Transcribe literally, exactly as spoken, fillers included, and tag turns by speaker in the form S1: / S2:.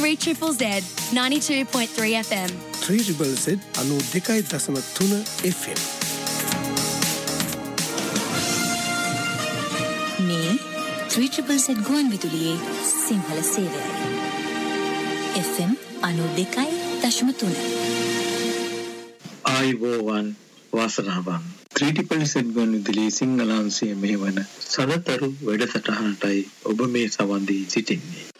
S1: three Z Z ninety-two point three F M.
S2: three Z Z අනු දෙකයි දශම තුන F M.
S3: මේ three Z Z ගුවන් විදුලියේ සිංහල සේවයයි. F M අනු දෙකයි දශම තුන.
S4: ආයුබෝවන් වාසනාවන්. three Z Z ගුවන් විදුලියේ සිංහල අංශයේ මෙහෙවන සදතරු වැඩසටහනටයි ඔබ මේ සවන් දී සිටින්නේ.